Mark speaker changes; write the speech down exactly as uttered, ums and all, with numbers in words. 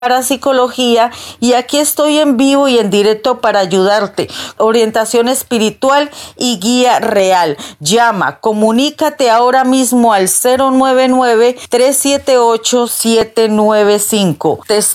Speaker 1: Parapsicología y aquí estoy en vivo y en directo para ayudarte. Orientación espiritual y guía real. Llama, comunícate ahora mismo al cero nueve nueve, tres siete ocho, siete nueve cinco. Te